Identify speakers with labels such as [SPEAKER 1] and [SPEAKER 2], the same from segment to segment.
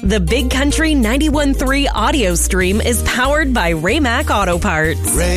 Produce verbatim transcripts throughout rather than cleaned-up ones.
[SPEAKER 1] The Big Country ninety-one point three audio stream is powered by Ray-Mac Auto Parts.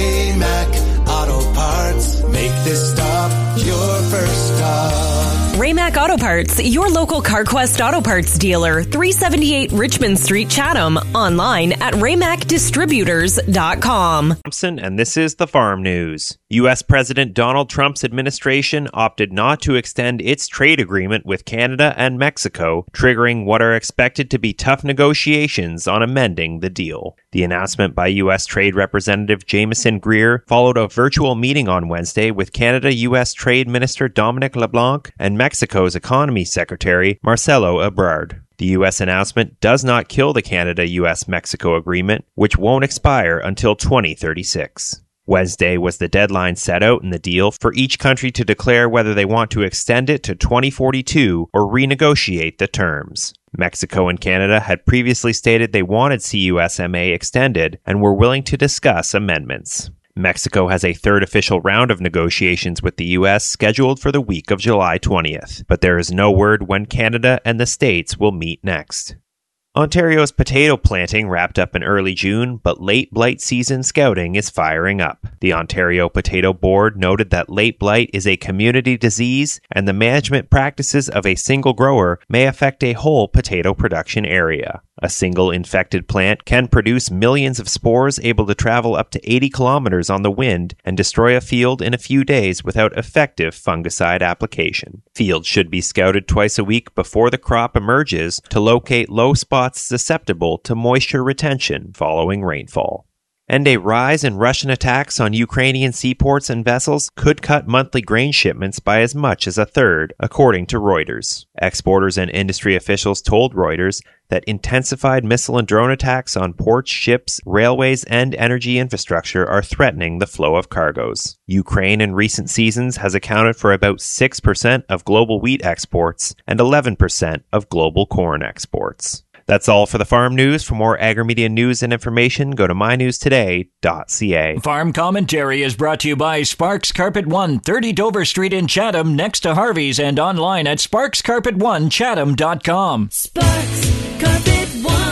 [SPEAKER 2] Ray-Mac Auto Parts. Make this stop your first stop.
[SPEAKER 1] Ray-Mac Auto Parts, your local CarQuest Auto Parts dealer, three seventy-eight Richmond Street, Chatham. Online at ray mac distributors dot com.
[SPEAKER 3] Thompson, and this is the Farm News. U S President Donald Trump's administration opted not to extend its trade agreement with Canada and Mexico, triggering what are expected to be tough negotiations on amending the deal. The announcement by U S Trade Representative Jameson Greer followed a virtual meeting on Wednesday with Canada-U S Trade Minister Dominic LeBlanc and Mexico's Economy Secretary Marcelo Ebrard. The U S announcement does not kill the Canada-U S Mexico agreement, which won't expire until twenty thirty-six. Wednesday was the deadline set out in the deal for each country to declare whether they want to extend it to twenty forty-two or renegotiate the terms. Mexico and Canada had previously stated they wanted C U S M A extended and were willing to discuss amendments. Mexico has a third official round of negotiations with the U S scheduled for the week of July twentieth, but there is no word when Canada and the States will meet next. Ontario's potato planting wrapped up in early June, but late blight season scouting is firing up. The Ontario Potato Board noted that late blight is a community disease, and the management practices of a single grower may affect a whole potato production area. A single infected plant can produce millions of spores able to travel up to eighty kilometers on the wind and destroy a field in a few days without effective fungicide application. Fields should be scouted twice a week before the crop emerges to locate low spots susceptible to moisture retention following rainfall. And a rise in Russian attacks on Ukrainian seaports and vessels could cut monthly grain shipments by as much as a third, according to Reuters. Exporters and industry officials told Reuters that intensified missile and drone attacks on ports, ships, railways, and energy infrastructure are threatening the flow of cargoes. Ukraine in recent seasons has accounted for about six percent of global wheat exports and eleven percent of global corn exports. That's all for the Farm News. For more Agrimedia news and information, go to my news today dot c a.
[SPEAKER 4] Farm Commentary is brought to you by Sparks Carpet One, thirty Dover Street in Chatham, next to Harvey's, and online at sparks carpet one chatham dot com.
[SPEAKER 5] Sparks Carpet One.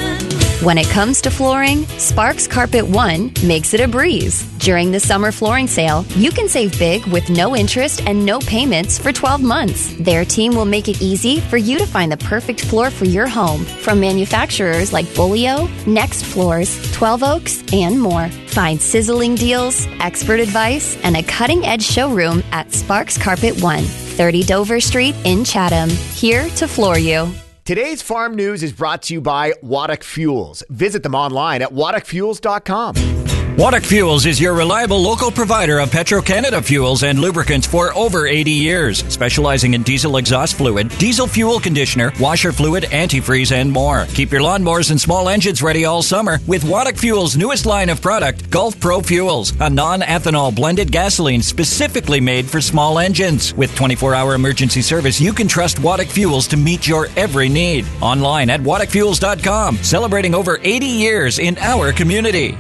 [SPEAKER 6] When it comes to flooring, Sparks Carpet One makes it a breeze. During the summer flooring sale, you can save big with no interest and no payments for twelve months. Their team will make it easy for you to find the perfect floor for your home from manufacturers like Bolio, Next Floors, twelve Oaks, and more. Find sizzling deals, expert advice, and a cutting-edge showroom at Sparks Carpet One, thirty Dover Street in Chatham. Here to floor you.
[SPEAKER 7] Today's Farm News is brought to you by Waddock Fuels. Visit them online at waddock fuels dot com.
[SPEAKER 4] Waddock Fuels is your reliable local provider of Petro-Canada fuels and lubricants for over eighty years, specializing in diesel exhaust fluid, diesel fuel conditioner, washer fluid, antifreeze, and more. Keep your lawnmowers and small engines ready all summer with Waddock Fuels' newest line of product, Gulf Pro Fuels, a non-ethanol blended gasoline specifically made for small engines. With twenty-four hour emergency service, you can trust Waddock Fuels to meet your every need. Online at waddock fuels dot com, celebrating over eighty years in our community.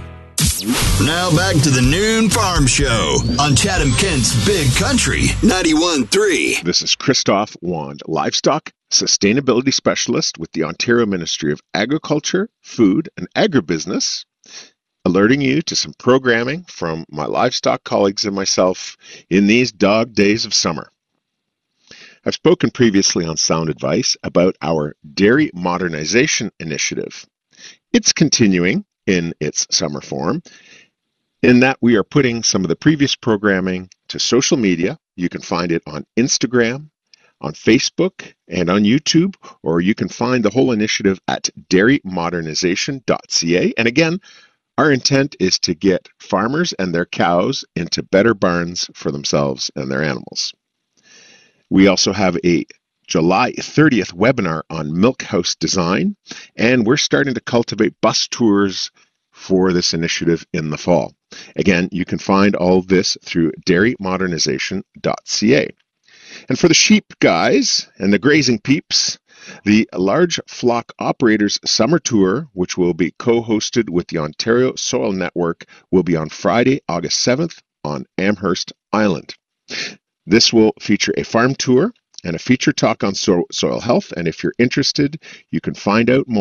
[SPEAKER 8] Now back to the Noon Farm Show on Chatham Kent's Big Country ninety-one point three.
[SPEAKER 9] This is Christoph Wand, Livestock Sustainability Specialist with the Ontario Ministry of Agriculture, Food and Agribusiness, alerting you to some programming from my livestock colleagues and myself in these dog days of summer. I've spoken previously on Sound Advice about our Dairy Modernization Initiative. It's continuing in its summer form, in that we are putting some of the previous programming to social media. You can find it on Instagram, on Facebook, and on YouTube, or you can find the whole initiative at dairy modernization dot c a. And again, our intent is to get farmers and their cows into better barns for themselves and their animals. We also have a July thirtieth webinar on milk house design, and we're starting to cultivate bus tours for this initiative in the fall. Again, you can find all of this through dairy modernization dot c a. And for the sheep guys and the grazing peeps, the Large Flock Operators Summer Tour, which will be co-hosted with the Ontario Soil Network, will be on Friday, August seventh on Amherst Island. This will feature a farm tour and a feature talk on so- soil health, and if you're interested, you can find out more